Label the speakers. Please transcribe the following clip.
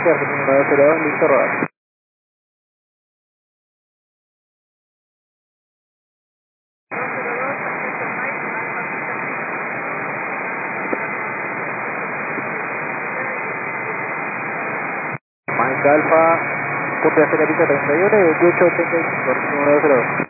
Speaker 1: Yankee, Argentina 902, listo, rodar. Mike Alfa, copia Cerapita 31 y 2885, Argentina 902.